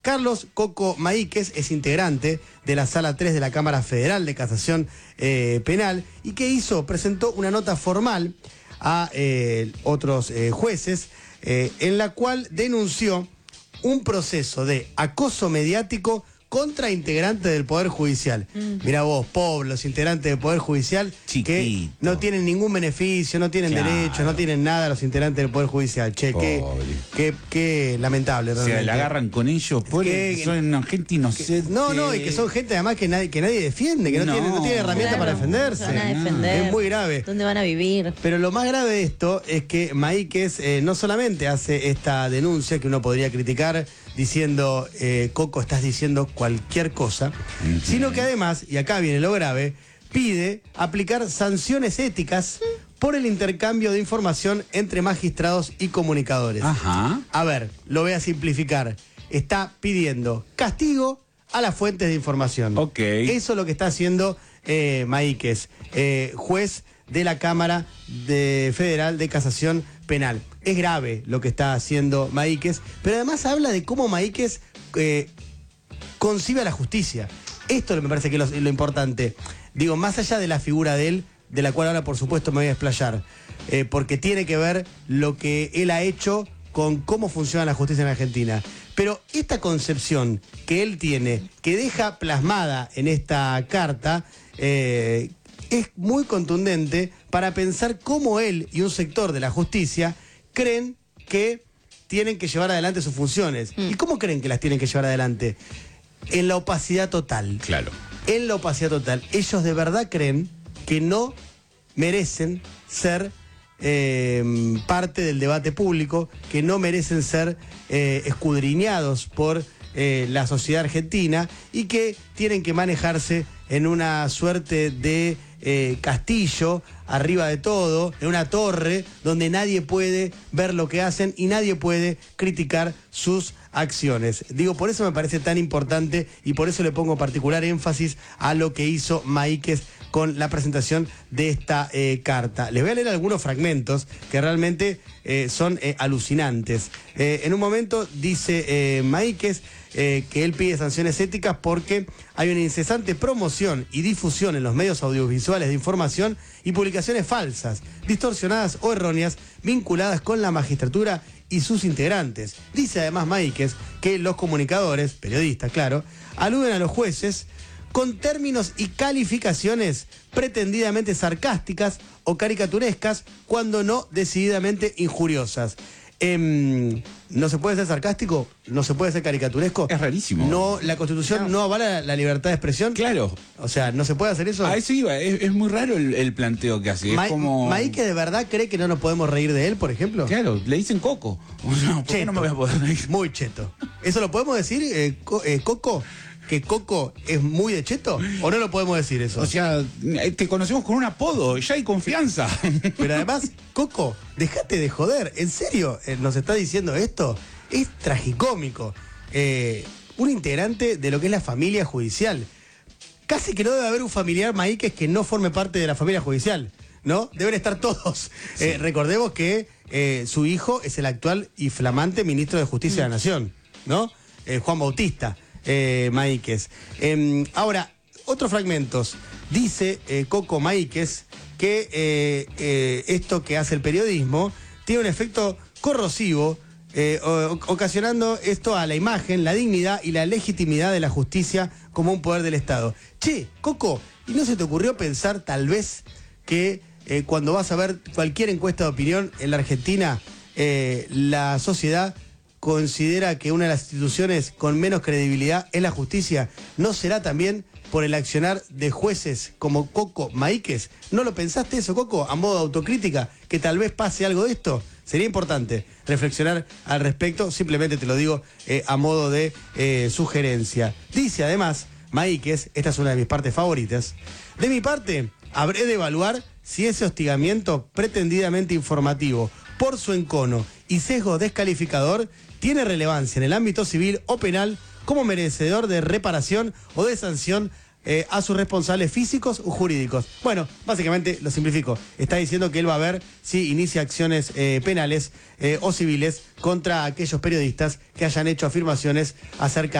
Carlos Coco Maíquez es integrante de la Sala 3 de la Cámara Federal de Casación Penal. ¿Y qué hizo? Presentó una nota formal a otros jueces en la cual denunció un proceso de acoso mediático contra integrantes del Poder Judicial. Mirá vos, los integrantes del Poder Judicial que no tienen ningún beneficio, no tienen derechos, no tienen nada los integrantes del Poder Judicial. Che, qué lamentable realmente. O sea, la agarran con ellos, son gente inocente. No, y que son gente además que nadie defiende, que no tiene herramientas para defenderse. Van a defender. Es muy grave. ¿Dónde van a vivir? Pero lo más grave de esto es que Maíquez no solamente hace esta denuncia que uno podría criticar diciendo, Coco, estás diciendo cualquier cosa, sino que además, y acá viene lo grave, pide aplicar sanciones éticas por el intercambio de información entre magistrados y comunicadores. Ajá. A ver, lo voy a simplificar. Está pidiendo castigo a las fuentes de información. Ok. Eso es lo que está haciendo Maíquez, juez de la Cámara Federal de Casación Penal. Es grave lo que está haciendo Maíquez, pero además habla de cómo Maíquez concibe a la justicia. Esto me parece que es lo importante. Digo, más allá de la figura de él, de la cual ahora por supuesto me voy a explayar, porque tiene que ver lo que él ha hecho con cómo funciona la justicia en Argentina. Pero esta concepción que él tiene, que deja plasmada en esta carta, es muy contundente para pensar cómo él y un sector de la justicia creen que tienen que llevar adelante sus funciones. ¿Y cómo creen que las tienen que llevar adelante? En la opacidad total. Claro. En la opacidad total. Ellos de verdad creen que no merecen ser parte del debate público, que no merecen ser escudriñados por la sociedad argentina y que tienen que manejarse en una suerte de castillo, arriba de todo, en una torre donde nadie puede ver lo que hacen y nadie puede criticar sus acciones. Digo, por eso me parece tan importante y por eso le pongo particular énfasis a lo que hizo Maíquez con la presentación de esta carta. Les voy a leer algunos fragmentos que realmente son alucinantes. En un momento dice Maíquez que él pide sanciones éticas porque hay una incesante promoción y difusión en los medios audiovisuales de información y publicaciones falsas, distorsionadas o erróneas vinculadas con la magistratura y sus integrantes. Dice además Maíquez que los comunicadores, periodistas claro, aluden a los jueces con términos y calificaciones pretendidamente sarcásticas o caricaturescas cuando no decididamente injuriosas. ¿No se puede ser sarcástico? ¿No se puede ser caricaturesco? Es rarísimo. No, la Constitución no avala la libertad de expresión. Claro. O sea, ¿no se puede hacer eso? A eso iba. Es muy raro el planteo que hace. Es como... ¿Maíquez de verdad cree que no nos podemos reír de él, por ejemplo? Claro, le dicen Coco. ¿Por qué no me voy a poder reír? Muy cheto. ¿Eso lo podemos decir, Coco? ¿Que Coco es muy de cheto? ¿O no lo podemos decir eso? O sea, te conocemos con un apodo, ya hay confianza. Pero además, Coco, déjate de joder. ¿En serio nos está diciendo esto? Es tragicómico. Un integrante de lo que es la familia judicial. Casi que no debe haber un familiar Maíquez que no forme parte de la familia judicial, ¿no? Deben estar todos. Sí. Recordemos que su hijo es el actual y flamante ministro de Justicia de la Nación, ¿no? Juan Bautista Maíquez. Ahora, otros fragmentos. Dice Coco Maíquez que esto que hace el periodismo tiene un efecto corrosivo, ocasionando esto a la imagen, la dignidad y la legitimidad de la justicia como un poder del Estado. Che, Coco, ¿y no se te ocurrió pensar tal vez que cuando vas a ver cualquier encuesta de opinión en la Argentina, la sociedad considera que una de las instituciones con menos credibilidad es la justicia? ¿No será también por el accionar de jueces como Coco Maíquez? ¿No lo pensaste eso, Coco, a modo de autocrítica, que tal vez pase algo de esto? Sería importante reflexionar al respecto, simplemente te lo digo a modo de sugerencia. Dice además Maíquez, esta es una de mis partes favoritas, de mi parte, habré de evaluar si ese hostigamiento pretendidamente informativo por su encono y sesgo descalificador tiene relevancia en el ámbito civil o penal como merecedor de reparación o de sanción a sus responsables físicos o jurídicos. Bueno, básicamente lo simplifico. Está diciendo que él va a ver si inicia acciones penales o civiles contra aquellos periodistas que hayan hecho afirmaciones acerca